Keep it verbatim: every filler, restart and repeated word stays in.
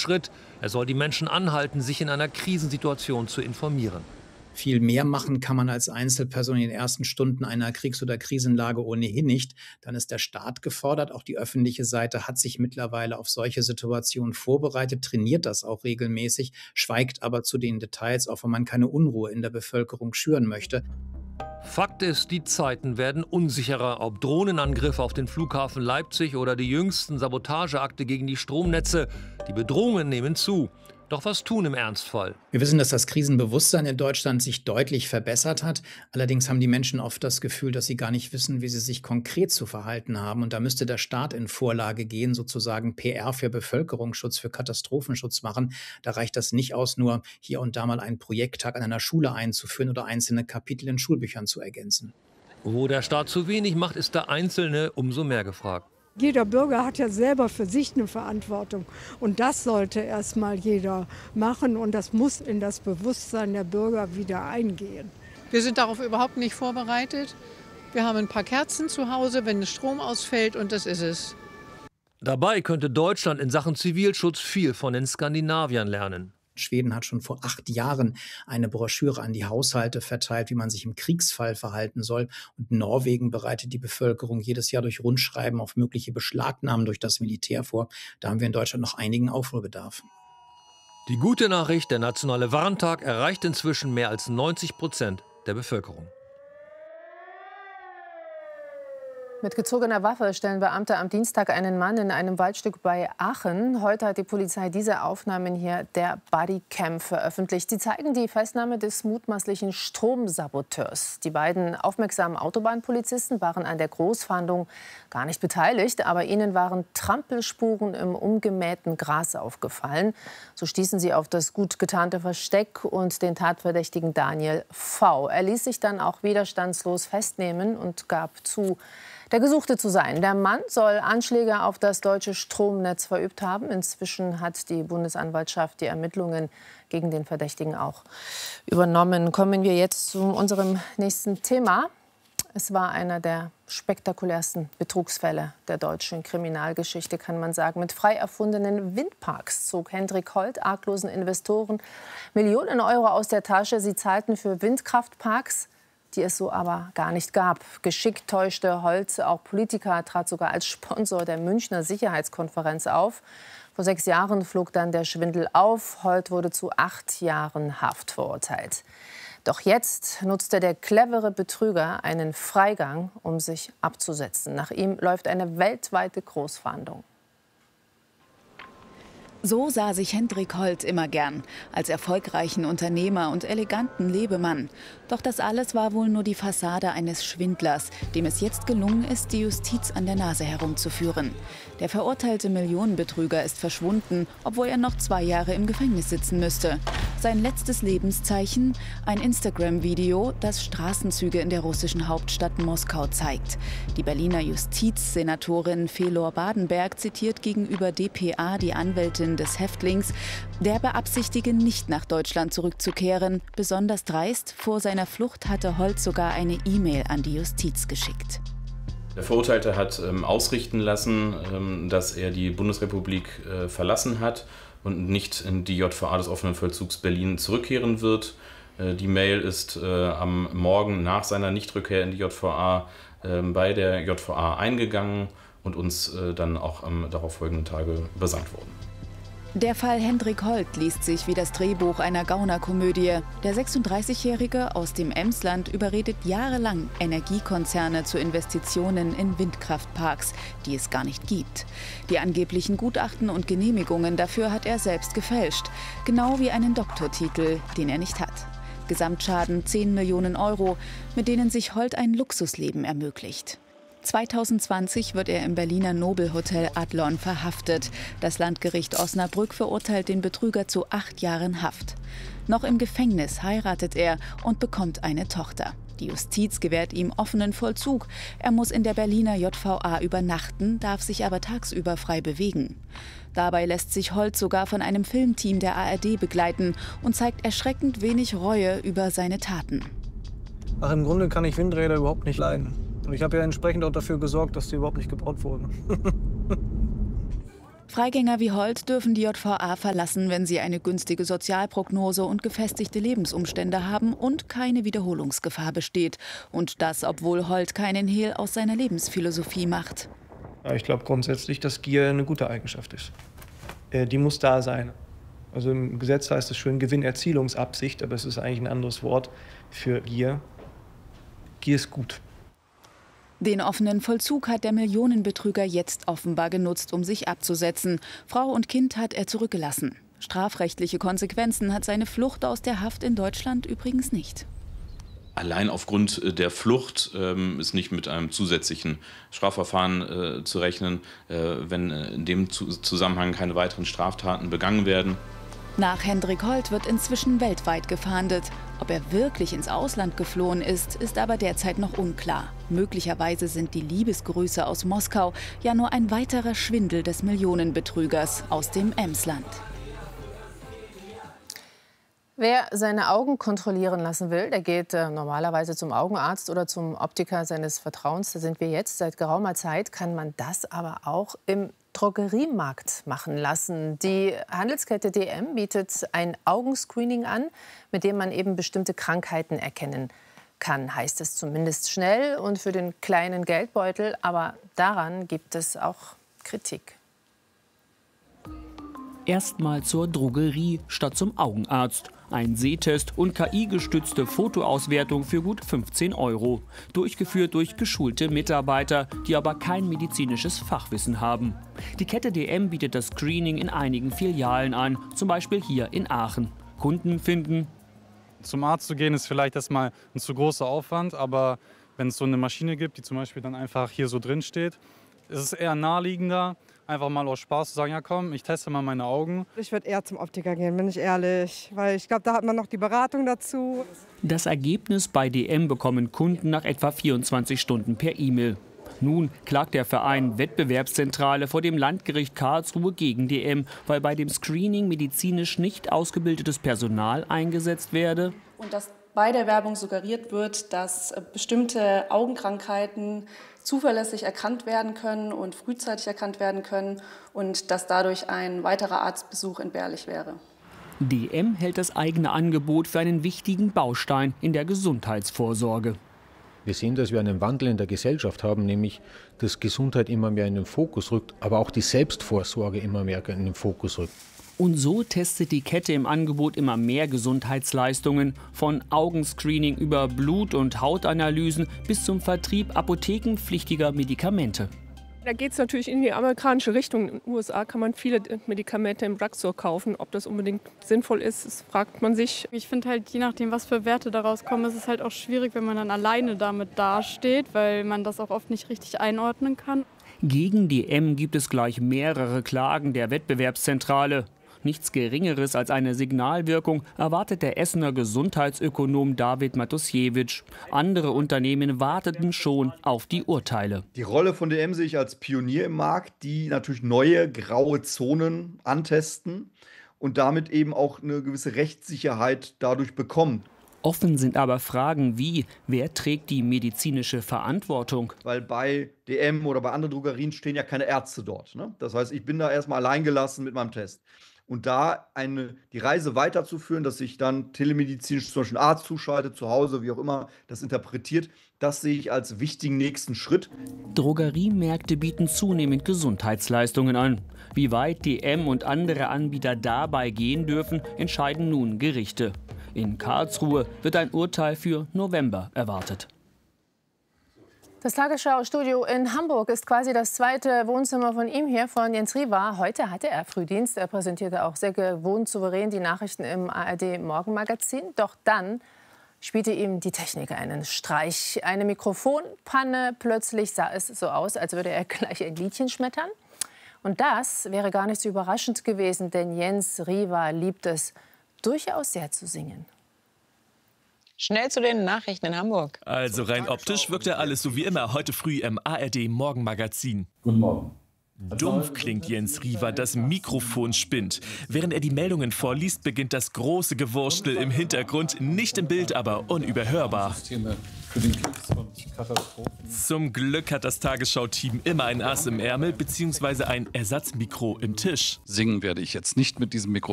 Schritt. Er soll die Menschen anhalten, sich in einer Krisensituation zu informieren. Viel mehr machen kann man als Einzelperson in den ersten Stunden einer Kriegs- oder Krisenlage ohnehin nicht. Dann ist der Staat gefordert. Auch die öffentliche Seite hat sich mittlerweile auf solche Situationen vorbereitet, trainiert das auch regelmäßig, schweigt aber zu den Details, auch wenn man keine Unruhe in der Bevölkerung schüren möchte. Fakt ist, die Zeiten werden unsicherer. Ob Drohnenangriffe auf den Flughafen Leipzig oder die jüngsten Sabotageakte gegen die Stromnetze, die Bedrohungen nehmen zu. Doch was tun im Ernstfall? Wir wissen, dass das Krisenbewusstsein in Deutschland sich deutlich verbessert hat. Allerdings haben die Menschen oft das Gefühl, dass sie gar nicht wissen, wie sie sich konkret zu verhalten haben. Und da müsste der Staat in Vorlage gehen, sozusagen P R für Bevölkerungsschutz, für Katastrophenschutz machen. Da reicht das nicht aus, nur hier und da mal einen Projekttag an einer Schule einzuführen oder einzelne Kapitel in Schulbüchern zu ergänzen. Wo der Staat zu wenig macht, ist der Einzelne umso mehr gefragt. Jeder Bürger hat ja selber für sich eine Verantwortung. Und das sollte erst mal jeder machen. Und das muss in das Bewusstsein der Bürger wieder eingehen. Wir sind darauf überhaupt nicht vorbereitet. Wir haben ein paar Kerzen zu Hause, wenn der Strom ausfällt, und das ist es. Dabei könnte Deutschland in Sachen Zivilschutz viel von den Skandinaviern lernen. Schweden hat schon vor acht Jahren eine Broschüre an die Haushalte verteilt, wie man sich im Kriegsfall verhalten soll. Und Norwegen bereitet die Bevölkerung jedes Jahr durch Rundschreiben auf mögliche Beschlagnahmen durch das Militär vor. Da haben wir in Deutschland noch einigen Aufholbedarf. Die gute Nachricht, der Nationale Warntag erreicht inzwischen mehr als neunzig Prozent der Bevölkerung. Mit gezogener Waffe stellen Beamte am Dienstag einen Mann in einem Waldstück bei Aachen. Heute hat die Polizei diese Aufnahmen hier der Bodycam veröffentlicht. Sie zeigen die Festnahme des mutmaßlichen Stromsaboteurs. Die beiden aufmerksamen Autobahnpolizisten waren an der Großfahndung gar nicht beteiligt, aber ihnen waren Trampelspuren im umgemähten Gras aufgefallen. So stießen sie auf das gut getarnte Versteck und den Tatverdächtigen Daniel V. Er ließ sich dann auch widerstandslos festnehmen und gab zu, der Gesuchte zu sein. Der Mann soll Anschläge auf das deutsche Stromnetz verübt haben. Inzwischen hat die Bundesanwaltschaft die Ermittlungen gegen den Verdächtigen auch übernommen. Kommen wir jetzt zu unserem nächsten Thema. Es war einer der spektakulärsten Betrugsfälle der deutschen Kriminalgeschichte, kann man sagen. Mit frei erfundenen Windparks zog Hendrik Holt arglosen Investoren Millionen Euro aus der Tasche. Sie zahlten für Windkraftparks, die es so aber gar nicht gab. Geschickt täuschte Holt auch Politiker, trat sogar als Sponsor der Münchner Sicherheitskonferenz auf. Vor sechs Jahren flog dann der Schwindel auf. Holt wurde zu acht Jahren Haft verurteilt. Doch jetzt nutzte der clevere Betrüger einen Freigang, um sich abzusetzen. Nach ihm läuft eine weltweite Großfahndung. So sah sich Hendrik Holt immer gern, als erfolgreichen Unternehmer und eleganten Lebemann. Doch das alles war wohl nur die Fassade eines Schwindlers, dem es jetzt gelungen ist, die Justiz an der Nase herumzuführen. Der verurteilte Millionenbetrüger ist verschwunden, obwohl er noch zwei Jahre im Gefängnis sitzen müsste. Sein letztes Lebenszeichen? Ein Instagram-Video, das Straßenzüge in der russischen Hauptstadt Moskau zeigt. Die Berliner Justizsenatorin Felor Badenberg zitiert gegenüber d p a die Anwältin des Häftlings, der beabsichtige, nicht nach Deutschland zurückzukehren. Besonders dreist, vor seiner Flucht hatte Holt sogar eine E-Mail an die Justiz geschickt. Der Verurteilte hat ähm, ausrichten lassen, ähm, dass er die Bundesrepublik äh, verlassen hat und nicht in die J V A des offenen Vollzugs Berlin zurückkehren wird. Äh, die Mail ist äh, am Morgen nach seiner Nichtrückkehr in die J V A äh, bei der J V A eingegangen und uns äh, dann auch am darauffolgenden Tage übersandt worden. Der Fall Hendrik Holt liest sich wie das Drehbuch einer Gaunerkomödie. Der sechsunddreißigjährige aus dem Emsland überredet jahrelang Energiekonzerne zu Investitionen in Windkraftparks, die es gar nicht gibt. Die angeblichen Gutachten und Genehmigungen dafür hat er selbst gefälscht. Genau wie einen Doktortitel, den er nicht hat. Gesamtschaden zehn Millionen Euro, mit denen sich Holt ein Luxusleben ermöglicht. zweitausendzwanzig wird er im Berliner Nobelhotel Adlon verhaftet. Das Landgericht Osnabrück verurteilt den Betrüger zu acht Jahren Haft. Noch im Gefängnis heiratet er und bekommt eine Tochter. Die Justiz gewährt ihm offenen Vollzug. Er muss in der Berliner J V A übernachten, darf sich aber tagsüber frei bewegen. Dabei lässt sich Holt sogar von einem Filmteam der A R D begleiten und zeigt erschreckend wenig Reue über seine Taten. Ach, im Grunde kann ich Windräder überhaupt nicht leiden. Und ich habe ja entsprechend auch dafür gesorgt, dass die überhaupt nicht gebaut wurden. Freigänger wie Holt dürfen die J V A verlassen, wenn sie eine günstige Sozialprognose und gefestigte Lebensumstände haben und keine Wiederholungsgefahr besteht. Und das, obwohl Holt keinen Hehl aus seiner Lebensphilosophie macht. Ich glaube grundsätzlich, dass Gier eine gute Eigenschaft ist. Die muss da sein. Also im Gesetz heißt es schön Gewinnerzielungsabsicht, aber es ist eigentlich ein anderes Wort für Gier. Gier ist gut. Den offenen Vollzug hat der Millionenbetrüger jetzt offenbar genutzt, um sich abzusetzen. Frau und Kind hat er zurückgelassen. Strafrechtliche Konsequenzen hat seine Flucht aus der Haft in Deutschland übrigens nicht. Allein aufgrund der Flucht ähm, ist nicht mit einem zusätzlichen Strafverfahren äh, zu rechnen, äh, wenn in dem Zusammenhang keine weiteren Straftaten begangen werden. Nach Hendrik Holt wird inzwischen weltweit gefahndet. Ob er wirklich ins Ausland geflohen ist, ist aber derzeit noch unklar. Möglicherweise sind die Liebesgrüße aus Moskau ja nur ein weiterer Schwindel des Millionenbetrügers aus dem Emsland. Wer seine Augen kontrollieren lassen will, der geht äh, normalerweise zum Augenarzt oder zum Optiker seines Vertrauens. Da sind wir jetzt. Seit geraumer Zeit kann man das aber auch im Drogeriemarkt machen lassen. Die Handelskette D M bietet ein Augenscreening an, mit dem man eben bestimmte Krankheiten erkennen kann, heißt es zumindest schnell und für den kleinen Geldbeutel. Aber daran gibt es auch Kritik. Erstmal zur Drogerie statt zum Augenarzt. Ein Sehtest und K I-gestützte Fotoauswertung für gut fünfzehn Euro. Durchgeführt durch geschulte Mitarbeiter, die aber kein medizinisches Fachwissen haben. Die Kette D M bietet das Screening in einigen Filialen an, zum Beispiel hier in Aachen. Kunden finden: Zum Arzt zu gehen ist vielleicht erstmal ein zu großer Aufwand, aber wenn es so eine Maschine gibt, die zum Beispiel dann einfach hier so drin steht, ist es eher naheliegender, einfach mal aus Spaß zu sagen, ja komm, ich teste mal meine Augen. Ich würde eher zum Optiker gehen, bin ich ehrlich, weil ich glaube, da hat man noch die Beratung dazu. Das Ergebnis bei D M bekommen Kunden nach etwa vierundzwanzig Stunden per E-Mail. Nun klagt der Verein Wettbewerbszentrale vor dem Landgericht Karlsruhe gegen D M, weil bei dem Screening medizinisch nicht ausgebildetes Personal eingesetzt werde. Und dass bei der Werbung suggeriert wird, dass bestimmte Augenkrankheiten zuverlässig erkannt werden können und frühzeitig erkannt werden können und dass dadurch ein weiterer Arztbesuch entbehrlich wäre. D M hält das eigene Angebot für einen wichtigen Baustein in der Gesundheitsvorsorge. Wir sehen, dass wir einen Wandel in der Gesellschaft haben, nämlich dass Gesundheit immer mehr in den Fokus rückt, aber auch die Selbstvorsorge immer mehr in den Fokus rückt. Und so testet die Kette im Angebot immer mehr Gesundheitsleistungen, von Augenscreening über Blut- und Hautanalysen bis zum Vertrieb apothekenpflichtiger Medikamente. Da geht es natürlich in die amerikanische Richtung. In den U S A kann man viele Medikamente im Drugstore kaufen. Ob das unbedingt sinnvoll ist, das fragt man sich. Ich finde halt, je nachdem, was für Werte daraus kommen, ist es halt auch schwierig, wenn man dann alleine damit dasteht, weil man das auch oft nicht richtig einordnen kann. Gegen D M gibt es gleich mehrere Klagen der Wettbewerbszentrale. Nichts Geringeres als eine Signalwirkung erwartet der Essener Gesundheitsökonom David Matusiewicz. Andere Unternehmen warteten schon auf die Urteile. Die Rolle von D M sehe ich als Pionier im Markt, die natürlich neue graue Zonen antesten und damit eben auch eine gewisse Rechtssicherheit dadurch bekommen. Offen sind aber Fragen wie, wer trägt die medizinische Verantwortung? Weil bei D M oder bei anderen Drogerien stehen ja keine Ärzte dort. Ne? Das heißt, ich bin da erstmal alleingelassen mit meinem Test. Und da eine, die Reise weiterzuführen, dass sich dann telemedizinisch zum Beispiel ein Arzt zuschaltet, zu Hause, wie auch immer, das interpretiert, das sehe ich als wichtigen nächsten Schritt. Drogeriemärkte bieten zunehmend Gesundheitsleistungen an. Wie weit D M und andere Anbieter dabei gehen dürfen, entscheiden nun Gerichte. In Karlsruhe wird ein Urteil für November erwartet. Das Tagesschau-Studio in Hamburg ist quasi das zweite Wohnzimmer von ihm hier, von Jens Riva. Heute hatte er Frühdienst. Er präsentierte auch sehr gewohnt souverän die Nachrichten im A R D-Morgenmagazin. Doch dann spielte ihm die Technik einen Streich. Eine Mikrofonpanne. Plötzlich sah es so aus, als würde er gleich ein Liedchen schmettern. Und das wäre gar nicht so überraschend gewesen, denn Jens Riva liebt es durchaus sehr zu singen. Schnell zu den Nachrichten in Hamburg. Also rein optisch wirkt ja alles so wie immer heute früh im A R D-Morgenmagazin. Guten Morgen. Dumpf klingt Jens Riewer, das Mikrofon spinnt. Während er die Meldungen vorliest, beginnt das große Gewurstel im Hintergrund, nicht im Bild, aber unüberhörbar. Zum Glück hat das Tagesschau-Team immer ein Ass im Ärmel bzw. ein Ersatzmikro im Tisch. Singen werde ich jetzt nicht mit diesem Mikro.